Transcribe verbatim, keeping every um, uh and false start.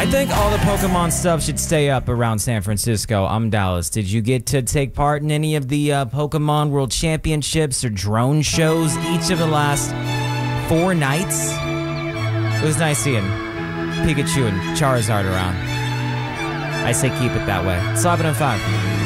I think all the Pokemon stuff should stay up around San Francisco. I'm Dallas. Did you get to take part in any of the uh, Pokemon World Championships or drone shows each of the last four nights? It was nice seeing Pikachu and Charizard around. I say keep it that way. Slap it on five.